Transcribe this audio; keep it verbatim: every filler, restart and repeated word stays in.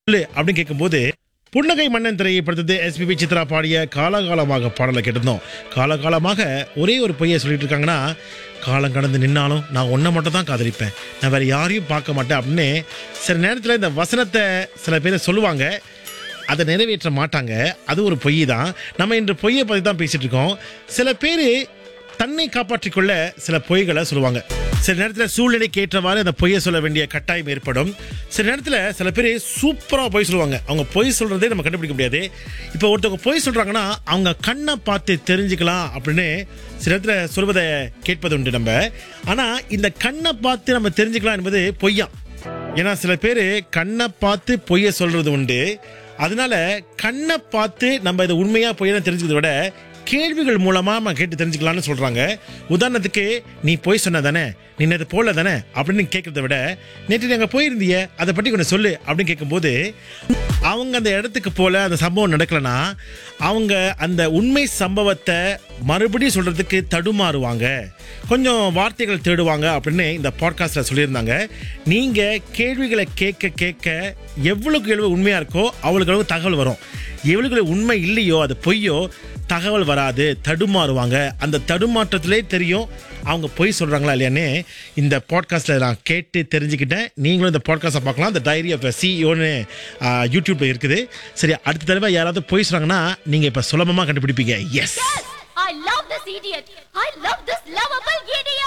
சொல்லு அப்படின்னு கேட்கும்போது புன்னகை மன்னன் திரைப்படத்தை எஸ்பிபி சித்ரா பாடிய காலகாலமாக பாடலை கேட்டிருந்தோம். காலகாலமாக ஒரே ஒரு பொய்யை சொல்லிட்டு இருக்காங்கன்னா, காலம் கடந்து நின்னாலும் நான் ஒன்றை மட்டும் தான் காதலிப்பேன், நான் வேற யாரையும் பார்க்க மாட்டேன் அப்படின்னு சில நேரத்தில் இந்த வசனத்தை சில பேர் சொல்லுவாங்க, அதை நிறைவேற்ற மாட்டாங்க. அது ஒரு பொய் தான். நம்ம இன்று பொய்யை பற்றி தான் பேசிட்டு இருக்கோம். சில பேர் தன்னை காப்பாற்றிக்கொள்ள சில பொய்களை சொல்லுவாங்க. சில நேரத்தில் சூழ்நிலைக்கு ஏற்றவாறு அந்த பொய்யை சொல்ல வேண்டிய கட்டாயம் ஏற்படும். சில நேரத்தில் சில பேர் சூப்பராக பொய் சொல்லுவாங்க. அவங்க பொய் சொல்கிறதே நம்ம கண்டுபிடிக்க முடியாது. இப்போ ஒருத்தவங்க பொய் சொல்கிறாங்கன்னா அவங்க கண்ணை பார்த்து தெரிஞ்சுக்கலாம் அப்படின்னு சில நேரத்தில் சொல்வதை கேட்பது உண்டு நம்ம. ஆனால் இந்த கண்ணை பார்த்து நம்ம தெரிஞ்சுக்கலாம் என்பது பொய்யா. ஏன்னா சில பேர் கண்ணை பார்த்து பொய்யை சொல்கிறது உண்டு. அதனால கண்ணை பார்த்து நம்ம இதை உண்மையாக பொய்யா தெரிஞ்சுக்கிறத விட கேள்விகள் மூலமா நம்ம கேட்டு தெரிஞ்சுக்கலாம்னு சொல்றாங்க. உதாரணத்துக்கு, நீ போய் சொன்ன தானே, நீ நேற்று போல தானே அப்படின்னு கேட்கறத விட, நேற்று நீங்க போயிருந்திய அதை பற்றி கொஞ்சம் சொல்லு அப்படின்னு கேட்கும்போது, அவங்க அந்த இடத்துக்கு போல அந்த சம்பவம் நடக்கலனா அவங்க அந்த உண்மை சம்பவத்தை மறுபடியும் சொல்றதுக்கு தடுமாறுவாங்க, கொஞ்சம் வார்த்தைகள் தேடுவாங்க அப்படின்னு இந்த பாட்காஸ்ட்ல சொல்லியிருந்தாங்க. நீங்க கேள்விகளை கேட்க கேட்க எவ்வளவுக்கு எவ்வளவு உண்மையா இருக்கோ அவ்வளவுக்கு அளவு தகவல் வரும். எவ்வளவு உண்மை இல்லையோ அது பொய்யோ தகவல் வராது, தடுமாறுவாங்க. அந்த தடுமாற்றத்திலே தெரியும் அவங்க பொய் சொல்றாங்களா இல்லையான்னு இந்த பாட்காஸ்ட்ல நான் கேட்டு தெரிஞ்சுக்கிட்டேன். நீங்களும் இந்த பாட்காஸ்ட்டை பார்க்கலாம். இந்த டைரி ஆஃப் சிஇஓன்னு யூடியூப்ல இருக்குது. சரி, அடுத்த தடவை யாராவது பொய் சொல்றாங்கன்னா நீங்க இப்ப சுலபமா கண்டுபிடிப்பீங்க. S, I love this idiot. I love this lovable idiot.